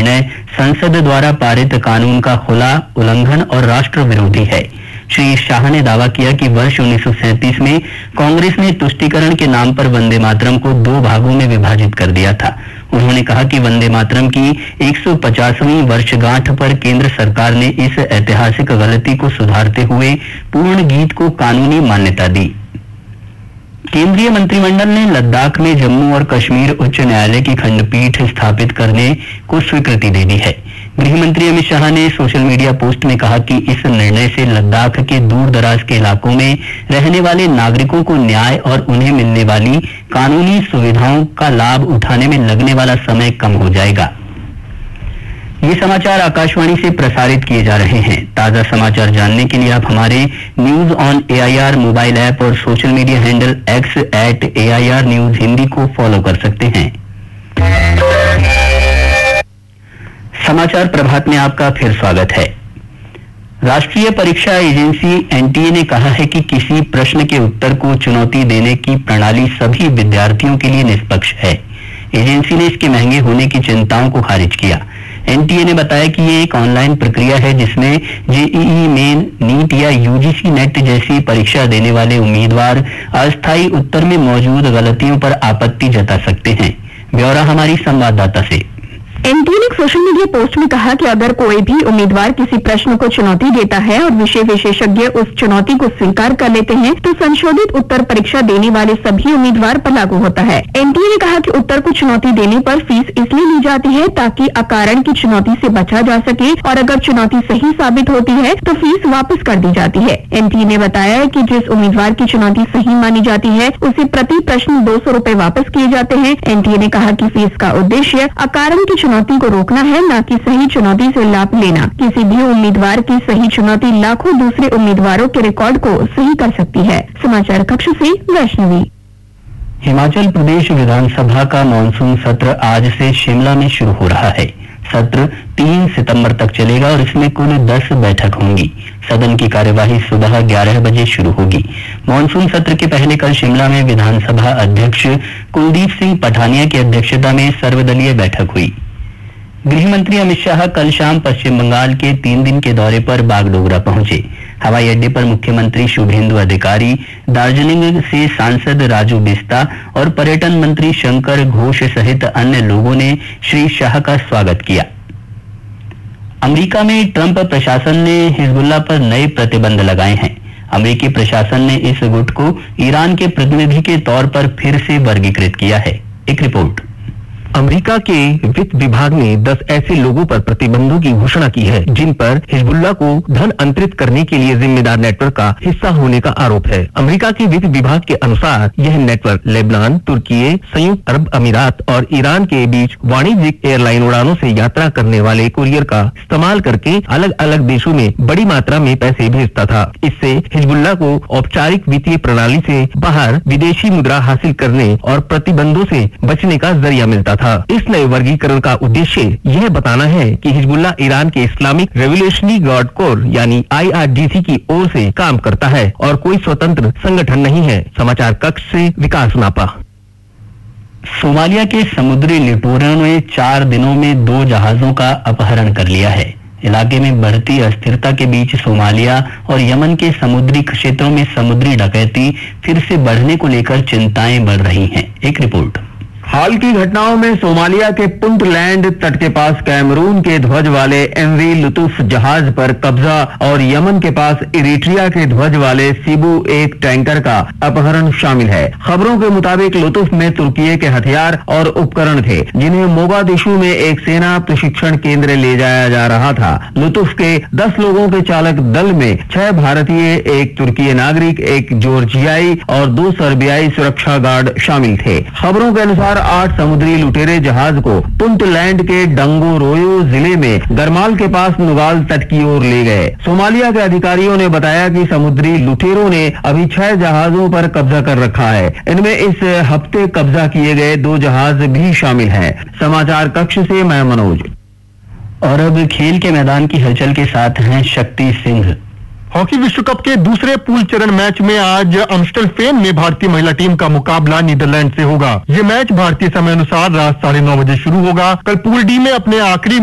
निर्णय संसद द्वारा पारित कानून का खुला उल्लंघन और राष्ट्र विरोधी है। श्री शाह ने दावा किया कि वर्ष 1937 में कांग्रेस ने तुष्टीकरण के नाम पर वंदे मातरम को 2 भागों में विभाजित कर दिया था। उन्होंने कहा कि वंदे मातरम की 150वीं वर्षगांठ पर केंद्र सरकार ने इस ऐतिहासिक गलती को सुधारते हुए पूर्ण गीत को कानूनी मान्यता दी। केंद्रीय मंत्रिमंडल ने लद्दाख में जम्मू और कश्मीर उच्च न्यायालय की खंडपीठ स्थापित करने को स्वीकृति दे दी है। गृह मंत्री अमित शाह ने सोशल मीडिया पोस्ट में कहा कि इस निर्णय से लद्दाख के दूर दराज के इलाकों में रहने वाले नागरिकों को न्याय और उन्हें मिलने वाली कानूनी सुविधाओं का लाभ उठाने में लगने वाला समय कम हो जाएगा। ये समाचार आकाशवाणी से प्रसारित किए जा रहे हैं। ताजा समाचार जानने के लिए आप हमारे news on AIR mobile app और social media handle X @AIR news Hindi को फॉलो कर सकते हैं। समाचार प्रभात में आपका फिर स्वागत है। राष्ट्रीय परीक्षा एजेंसी NTA ने कहा है कि किसी प्रश्न के उत्तर को चुनौती देने की प्रणाली सभी विद्यार्थियों के लिए निष्पक्ष है। एजेंसी ने इसके महंगे होने की चिंताओं को खारिज किया। NTA ने बताया कि ये एक ऑनलाइन प्रक्रिया है जिसमें JEE मेन, नीट या UGC नेट जैसी परीक्षा देने वाले उम्मीदवार अस्थायी उत्तर में मौजूद गलतियों पर आपत्ति जता सकते हैं। ब्यौरा हमारी संवाददाता से। NTA ने एक सोशल मीडिया पोस्ट में कहा कि अगर कोई भी उम्मीदवार किसी प्रश्न को चुनौती देता है और विषय विशेषज्ञ उस चुनौती को स्वीकार कर लेते हैं तो संशोधित उत्तर परीक्षा देने वाले सभी उम्मीदवार पर लागू होता है। NTA ने कहा कि उत्तर को चुनौती देने पर फीस इसलिए ली जाती है ताकि अकारण की चुनौती से बचा जा सके और अगर चुनौती सही साबित होती है तो फीस वापस कर दी जाती है। NTA ने बताया कि जिस उम्मीदवार की चुनौती सही मानी जाती है उसे प्रति प्रश्न 200 रुपए वापस किए जाते हैं। NTA ने कहा कि फीस का उद्देश्य अकारण की चुनौती को रोकना है, न कि सही चुनौती से लाभ लेना। किसी भी उम्मीदवार की सही चुनौती लाखों दूसरे उम्मीदवारों के रिकॉर्ड को सही कर सकती है। समाचार कक्ष से वैष्णवी। हिमाचल प्रदेश विधानसभा का मानसून सत्र आज से शिमला में शुरू हो रहा है। सत्र 3 सितंबर तक चलेगा और इसमें कुल 10 बैठक होंगी। सदन की कार्यवाही सुबह 11 बजे शुरू होगी। मानसून सत्र के पहले कल शिमला में विधानसभा अध्यक्ष कुलदीप सिंह पठानिया की अध्यक्षता में सर्वदलीय बैठक हुई। गृह मंत्री अमित शाह कल शाम पश्चिम बंगाल के 3 दिन के दौरे पर बागडोगरा पहुंचे। हवाई अड्डे पर मुख्यमंत्री शुभेंदु अधिकारी, दार्जिलिंग से सांसद राजू बिस्ता और पर्यटन मंत्री शंकर घोष सहित अन्य लोगों ने श्री शाह का स्वागत किया। अमेरिका में ट्रंप प्रशासन ने हिजबुल्लाह पर नए प्रतिबंध लगाए हैं। अमेरिकी प्रशासन ने इस गुट को ईरान के प्रतिनिधि के तौर पर फिर से वर्गीकृत किया है। एक रिपोर्ट। अमेरिका के वित्त विभाग ने 10 ऐसे लोगों पर प्रतिबंधों की घोषणा की है जिन पर हिजबुल्लाह को धन अंतरित करने के लिए जिम्मेदार नेटवर्क का हिस्सा होने का आरोप है। अमेरिका के वित्त विभाग के अनुसार यह नेटवर्क लेबनान, तुर्की, संयुक्त अरब अमीरात और ईरान के बीच वाणिज्यिक एयरलाइन उड़ानों से यात्रा करने वाले कुरियर का इस्तेमाल करके अलग अलग देशों में बड़ी मात्रा में पैसे भेजता था। इससे हिजबुल्लाह को औपचारिक वित्तीय प्रणाली से बाहर विदेशी मुद्रा हासिल करने और प्रतिबंधों से बचने का जरिया मिलता था। इस नए वर्गीकरण का उद्देश्य यह बताना है कि हिजबुल्लाह ईरान के इस्लामिक रेवोल्यूशनरी गार्ड कोर यानी IRGC की ओर से काम करता है और कोई स्वतंत्र संगठन नहीं है। समाचार कक्ष से विकास नापा। सोमालिया के समुद्री लुटेरों ने 4 दिनों में 2 जहाजों का अपहरण कर लिया है। इलाके में बढ़ती अस्थिरता के बीच सोमालिया और यमन के समुद्री क्षेत्रों में समुद्री डकैती फिर से बढ़ने को लेकर चिंताएं बढ़ रही हैं। एक रिपोर्ट। हाल की घटनाओं में सोमालिया के पुंटलैंड तट के पास कैमरून के ध्वज वाले MV लुतुफ जहाज पर कब्जा और यमन के पास इरिट्रिया के ध्वज वाले सीबू 1 टैंकर का अपहरण शामिल है। खबरों के मुताबिक लुतुफ में तुर्की के हथियार और उपकरण थे जिन्हें मोगादिशु में एक सेना प्रशिक्षण केंद्र ले जाया जा रहा था। लुतुफ के 10 लोगों के चालक दल में 6 भारतीय, 1 तुर्की नागरिक, 1 जॉर्जियाई और 2 सर्बियाई सुरक्षा गार्ड शामिल थे। खबरों के अनुसार 8 समुद्री लुटेरे जहाज को पुंटलैंड के डंगोरोयो जिले में गरमाल के पास नुगाल तट की ओर ले गए। सोमालिया के अधिकारियों ने बताया कि समुद्री लुटेरों ने अभी 6 जहाजों पर कब्जा कर रखा है। इनमें इस हफ्ते कब्जा किए गए 2 जहाज भी शामिल हैं। समाचार कक्ष से मैं मनोज। और अब खेल के मैदान की हलचल के साथ हैं शक्ति सिंह। हॉकी विश्व कप के दूसरे पूल चरण मैच में आज अम्स्टरफेन में भारतीय महिला टीम का मुकाबला नीदरलैंड से होगा। ये मैच भारतीय समय अनुसार रात 9:30 बजे शुरू होगा। कल पूल डी में अपने आखिरी